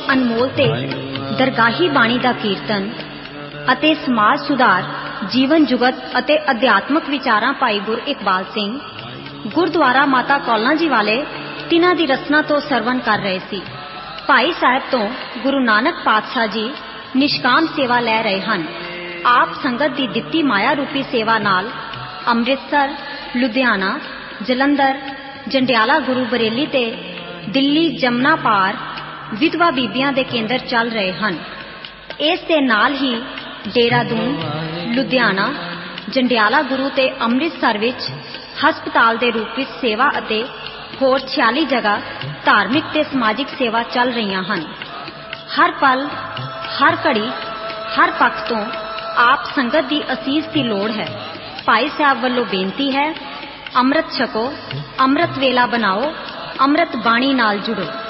अनमोल ते दरगाही बाणी दा कीर्तन ਅਤੇ समाज सुधार जीवन जुगत ਅਤੇ अध्यात्मक विचारां भाई गुर इकबाल सिंह गुरुद्वारा माता कौलां जी वाले तिन्हां दी रसना तो सरवण कर रहे सी। भाई साहब तो गुरु नानक पातशाह जी निष्काम सेवा लै रहे हन। आप संगत दी दित्ती माया रूपी सेवा नाल अमृतसर, लुधियाना, जलंधर, जंडियाला, गुरु बरेली ते दिल्ली जमुना पार विधवा बीबियां दे केंद्र चल रहे हन। इस दे नाल ही देहरादून, लुधियाना, जंडियाला गुरु ते अमृतसर विच हस्पताल दे रूप विच सेवा अते होर 46 जगह धार्मिक ते समाजिक सेवा चल रही हन। हर पल, हर घड़ी, हर पक्ष तो आप संगत दी असीस की लोड़ है। भाई साहब वल्लों बेनती है, अमृत छको, अमृत वेला बनाओ, अमृत बाणी नाल जुड़ो।